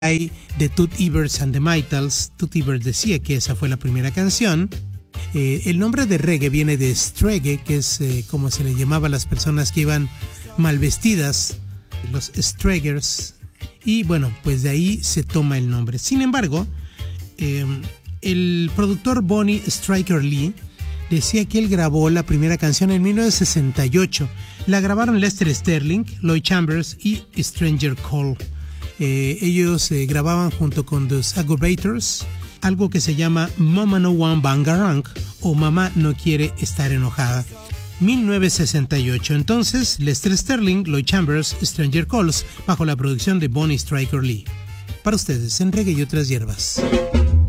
de Toots Hibbert and the Maytals. Toots Hibbert decía que esa fue la primera canción. El nombre de reggae viene de strege, que es como se le llamaba a las personas que iban mal vestidas, los streggers, y bueno, pues de ahí se toma el nombre. Sin embargo, el productor Bonnie Striker Lee decía que él grabó la primera canción en 1968. La grabaron Lester Sterling, Lloyd Chambers y Stranger Cole. Ellos grababan junto con los Aggrovators algo que se llama Mama No Want Bangarang o Mamá No Quiere Estar Enojada. 1968. Entonces, Lester Sterling, Lloyd Chambers, Stranger Calls, bajo la producción de Bonnie Striker Lee. Para ustedes, en Reggae y otras hierbas.